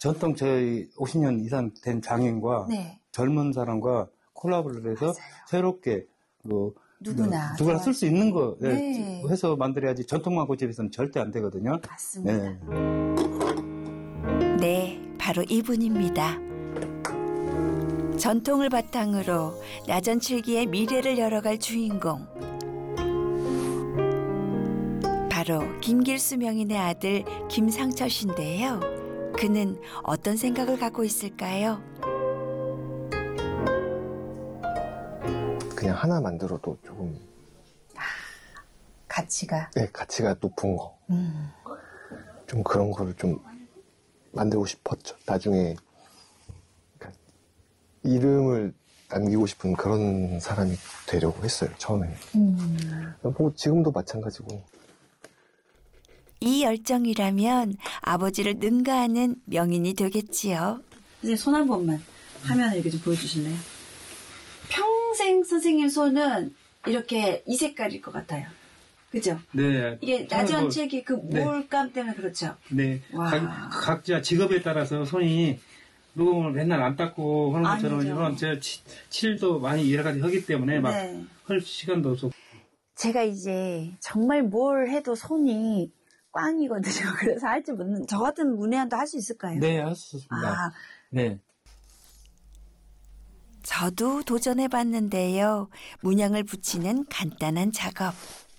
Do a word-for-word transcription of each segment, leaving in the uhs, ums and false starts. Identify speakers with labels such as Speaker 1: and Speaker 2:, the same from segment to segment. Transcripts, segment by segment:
Speaker 1: 전통 저희 오십 년 이상 된 장인과
Speaker 2: 네.
Speaker 1: 젊은 사람과 콜라보를 해서
Speaker 2: 맞아요.
Speaker 1: 새롭게 뭐
Speaker 2: 누구나
Speaker 1: 누구나 쓸 수 있는 거
Speaker 2: 네.
Speaker 1: 해서 만들어야지 전통만 고집해서는 절대 안 되거든요.
Speaker 2: 맞습니다.
Speaker 1: 네.
Speaker 3: 네, 바로 이분입니다. 전통을 바탕으로 나전칠기의 미래를 열어갈 주인공. 바로 김길수 명인의 아들 김상철 씨인데요. 그는 어떤 생각을 갖고 있을까요?
Speaker 4: 그냥 하나 만들어도 조금
Speaker 2: 가치가.
Speaker 4: 네, 가치가 높은 거.
Speaker 2: 음.
Speaker 4: 좀 그런 거를 좀 만들고 싶었죠. 나중에 그러니까 이름을 남기고 싶은 그런 사람이 되려고 했어요. 처음에.
Speaker 2: 음.
Speaker 4: 뭐 지금도 마찬가지고.
Speaker 3: 이 열정이라면 아버지를 능가하는 명인이 되겠지요.
Speaker 2: 선생님 손 한 번만 화면을 이렇게 좀 보여주실래요? 평생 선생님 손은 이렇게 이 색깔일 것 같아요. 그죠?
Speaker 5: 네.
Speaker 2: 이게 나전책이 그 몰감 때문에 그렇죠?
Speaker 5: 네.
Speaker 2: 와.
Speaker 5: 각, 각자 직업에 따라서 손이 녹음을 맨날 안 닦고 하는 것처럼
Speaker 2: 아니죠.
Speaker 5: 이런 제 치- 칠도 많이 여러 가지 하기 때문에 막
Speaker 2: 네.
Speaker 5: 할 시간도 없고.
Speaker 2: 제가 이제 정말 뭘 해도 손이 꽝이거든요. 그래서 할 줄 모르는, 저 같은 문외한도 할 수 있을까요?
Speaker 1: 네, 할 수 있습니다.
Speaker 2: 아,
Speaker 1: 네.
Speaker 3: 저도 도전해봤는데요. 문양을 붙이는 간단한 작업.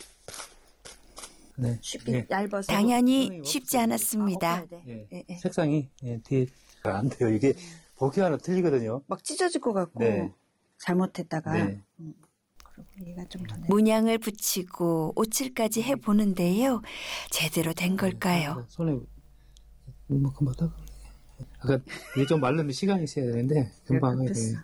Speaker 1: 네.
Speaker 2: 쉽게
Speaker 1: 예.
Speaker 2: 얇아서.
Speaker 3: 당연히 쉽지 않았습니다.
Speaker 2: 아, 돼.
Speaker 1: 예.
Speaker 2: 예, 예.
Speaker 1: 색상이 예, 뒤에 안 돼요. 이게 보기 하나 틀리거든요.
Speaker 2: 막 찢어질 것 같고,
Speaker 1: 네.
Speaker 2: 잘못했다가.
Speaker 1: 네.
Speaker 2: 음, 그리고 얘가 좀 더.
Speaker 3: 문양을 붙이고 오칠까지 해보는데요. 제대로 된 걸까요?
Speaker 1: 손에 이만큼 하다가 아까 이게 좀 말르면 시간이 있어야 되는데 금방 해야 돼요.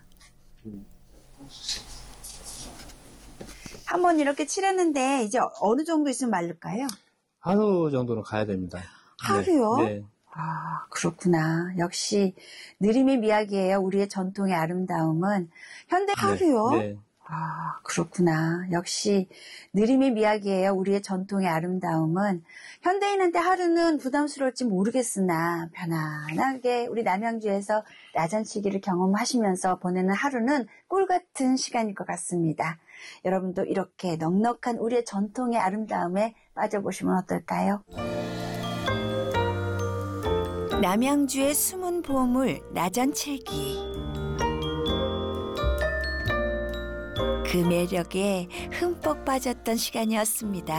Speaker 2: 한번 이렇게 칠했는데, 이제 어느 정도 있으면 마를까요?
Speaker 1: 하루 정도는 가야 됩니다.
Speaker 2: 하루요?
Speaker 1: 네. 네.
Speaker 2: 아, 그렇구나. 역시 느림의 미학이에요. 우리의 전통의 아름다움은. 현대 하루요?
Speaker 1: 네.
Speaker 2: 아, 그렇구나. 역시 느림의 미학이에요. 우리의 전통의 아름다움은. 현대인한테 하루는 부담스러울지 모르겠으나 편안하게 우리 남양주에서 나전치기를 경험하시면서 보내는 하루는 꿀같은 시간일 것 같습니다. 여러분도 이렇게 넉넉한 우리의 전통의 아름다움에 빠져보시면 어떨까요?
Speaker 3: 남양주의 숨은 보물 나전칠기. 그 매력에 흠뻑 빠졌던 시간이었습니다.